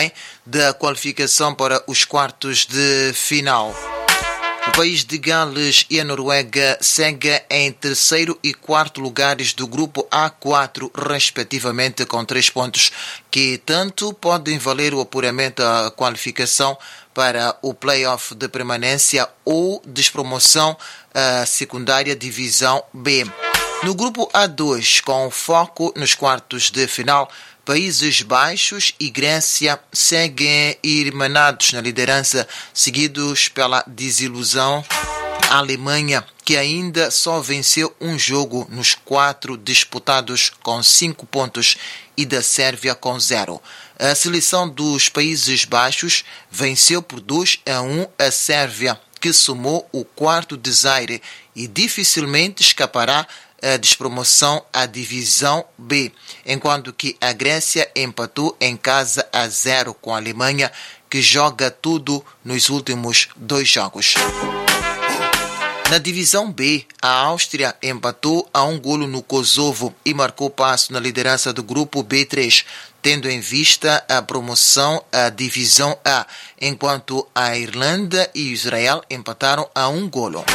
também da qualificação para os quartos de final. O país de Gales e a Noruega seguem em terceiro e quarto lugares do grupo A4, respectivamente, com 3 pontos, que tanto podem valer o apuramento à qualificação para o play-off de permanência ou despromoção à secundária divisão B. No grupo A2, com foco nos quartos de final, Países Baixos e Grécia seguem irmanados na liderança, seguidos pela desilusão Alemanha, que ainda só venceu um jogo nos 4 disputados com 5 pontos, e da Sérvia com 0. A seleção dos Países Baixos venceu por 2-1 a Sérvia, que somou o quarto desaire e dificilmente escapará a despromoção à divisão B, enquanto que a Grécia empatou em casa a 0 com a Alemanha, que joga tudo nos últimos 2 jogos. Na divisão B, a Áustria empatou a 1 golo no Kosovo e marcou passo na liderança do grupo B3, tendo em vista a promoção à divisão A, enquanto a Irlanda e Israel empataram a 1 golo.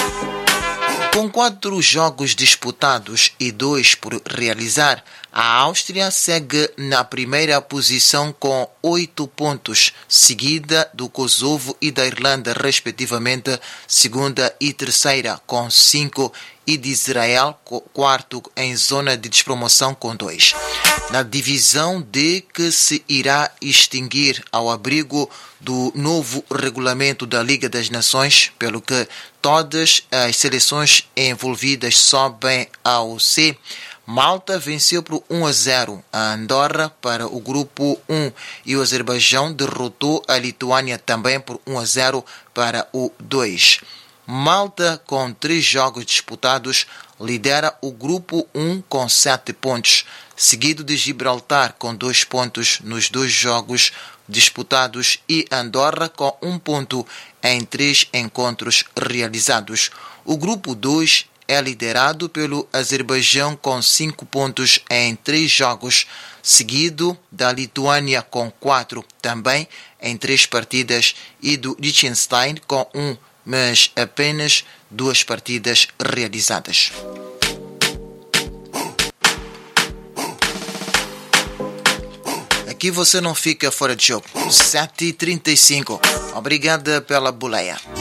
Com 4 jogos disputados e 2 por realizar, a Áustria segue na primeira posição com 8 pontos, seguida do Kosovo e da Irlanda, respectivamente, segunda e terceira, com 5, e de Israel, quarto em zona de despromoção, com 2. Na divisão D, que se irá extinguir ao abrigo do novo regulamento da Liga das Nações, pelo que todas as seleções envolvidas sobem ao C, Malta venceu por 1-0 a Andorra para o grupo 1 e o Azerbaijão derrotou a Lituânia também por 1-0 para o 2. Malta, com 3 jogos disputados, lidera o grupo 1 com 7 pontos, seguido de Gibraltar com 2 pontos nos 2 jogos disputados e Andorra com 1 ponto em 3 encontros realizados. O grupo 2 é liderado pelo Azerbaijão com 5 pontos em 3 jogos, seguido da Lituânia com 4 também em 3 partidas e do Liechtenstein com 1, mas apenas 2 partidas realizadas. Aqui você não fica fora de jogo. 7h35. Obrigada pela boleia.